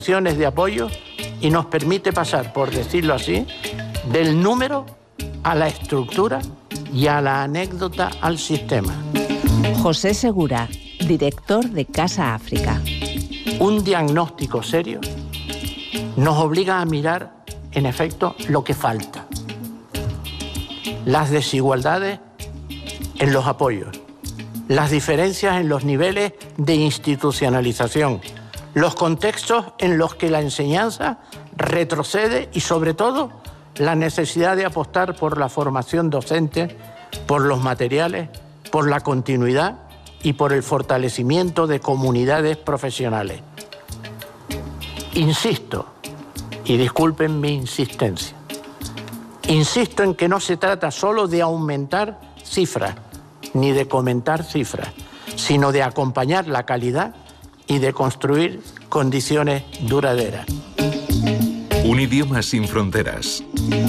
de apoyo y nos permite pasar, por decirlo así, del número a la estructura y a la anécdota al sistema. José Segura, director de Casa África. Un diagnóstico serio nos obliga a mirar, en efecto, lo que falta. Las desigualdades en los apoyos, las diferencias en los niveles de institucionalización, los contextos en los que la enseñanza retrocede y, sobre todo, la necesidad de apostar por la formación docente, por los materiales, por la continuidad y por el fortalecimiento de comunidades profesionales. Insisto, y disculpen mi insistencia, insisto en que no se trata solo de aumentar cifras, ni de comentar cifras, sino de acompañar la calidad y de construir condiciones duraderas. Un idioma sin fronteras.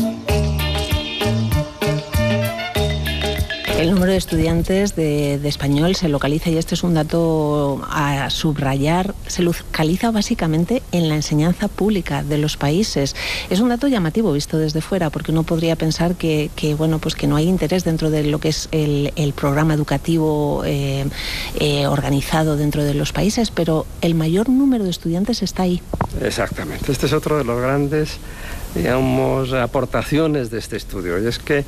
El número de estudiantes de español se localiza, y este es un dato a subrayar, se localiza básicamente en la enseñanza pública de los países. Es un dato llamativo visto desde fuera, porque uno podría pensar que no hay interés dentro de lo que es el programa educativo organizado dentro de los países, pero el mayor número de estudiantes está ahí. Exactamente. Este es otro de los grandes, digamos, aportaciones de este estudio, y es que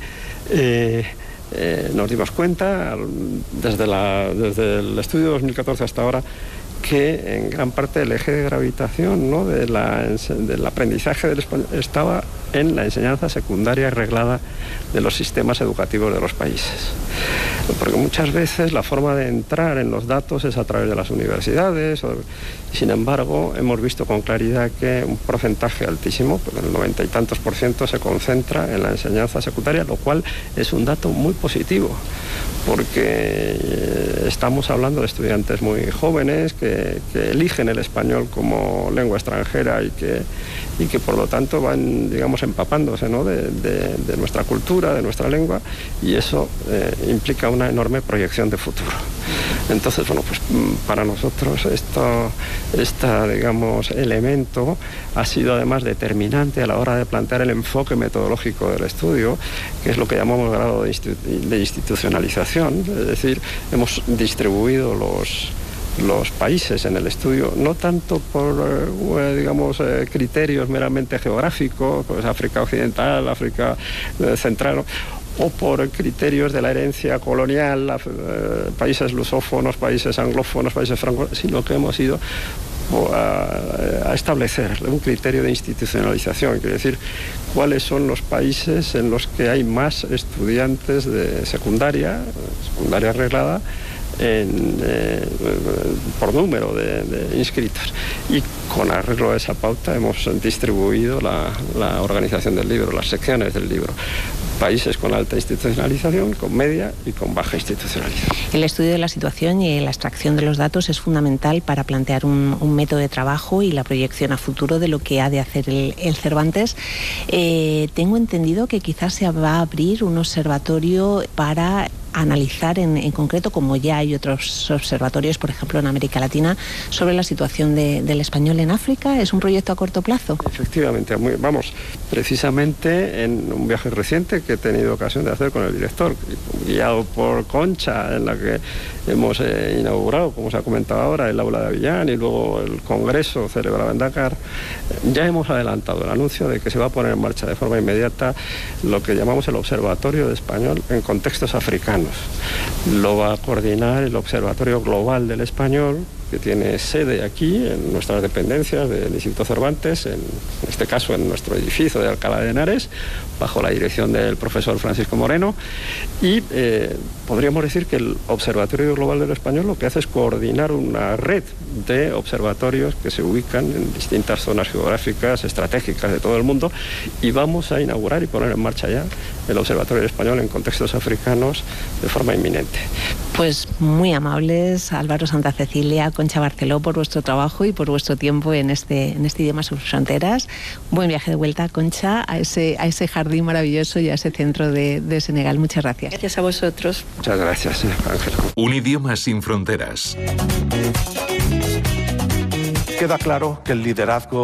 nos dimos cuenta desde el estudio de 2014 hasta ahora que en gran parte el eje de gravitación, ¿no?, del aprendizaje del español estaba en la enseñanza secundaria reglada de los sistemas educativos de los países. Porque muchas veces la forma de entrar en los datos es a través de las universidades, sin embargo hemos visto con claridad que un porcentaje altísimo, el 90 y tantos % se concentra en la enseñanza secundaria, lo cual es un dato muy positivo, porque estamos hablando de estudiantes muy jóvenes que eligen el español como lengua extranjera y que por lo tanto van, digamos, empapándose, ¿no?, de nuestra cultura, de nuestra lengua, y eso implica una enorme proyección de futuro. Entonces, bueno, pues para nosotros este, digamos, elemento ha sido además determinante a la hora de plantear el enfoque metodológico del estudio, que es lo que llamamos grado de institucionalización. Es decir, hemos distribuido los países en el estudio, no tanto por, digamos, criterios meramente geográficos, pues África Occidental, África Central, o por criterios de la herencia colonial, países lusófonos, países anglófonos, países francófonos, sino que hemos ido a establecer un criterio de institucionalización, quiere decir, cuáles son los países en los que hay más estudiantes de secundaria arreglada, por número de inscritos, y con arreglo a esa pauta hemos distribuido la organización del libro, las secciones del libro. Países con alta institucionalización, con media y con baja institucionalización. El estudio de la situación y la extracción de los datos es fundamental para plantear un método de trabajo y la proyección a futuro de lo que ha de hacer el Cervantes. Tengo entendido que quizás se va a abrir un observatorio para analizar en concreto, como ya hay otros observatorios, por ejemplo en América Latina, sobre la situación del español en África. ¿Es un proyecto a corto plazo? Efectivamente, vamos, precisamente en un viaje reciente que he tenido ocasión de hacer con el director, guiado por Concha, en la que hemos inaugurado, como se ha comentado ahora, el aula de Avillán y luego el congreso celebrado en Dakar, ya hemos adelantado el anuncio de que se va a poner en marcha de forma inmediata lo que llamamos el Observatorio de Español en contextos africanos. Lo va a coordinar el Observatorio Global del Español, que tiene sede aquí en nuestras dependencias del Instituto Cervantes, en este caso en nuestro edificio de Alcalá de Henares, bajo la dirección del profesor Francisco Moreno, y podríamos decir que el Observatorio Global del Español lo que hace es coordinar una red de observatorios que se ubican en distintas zonas geográficas estratégicas de todo el mundo, y vamos a inaugurar y poner en marcha ya el Observatorio Español en contextos africanos de forma inminente. Pues muy amables, Álvaro Santa Cecilia, Concha Barceló, por vuestro trabajo y por vuestro tiempo en este idioma sin fronteras. Buen viaje de vuelta, Concha, a ese jardín maravilloso y a ese centro de Senegal. Muchas gracias. Gracias a vosotros. Muchas gracias, Ángel. Un idioma sin fronteras. Queda claro que el liderazgo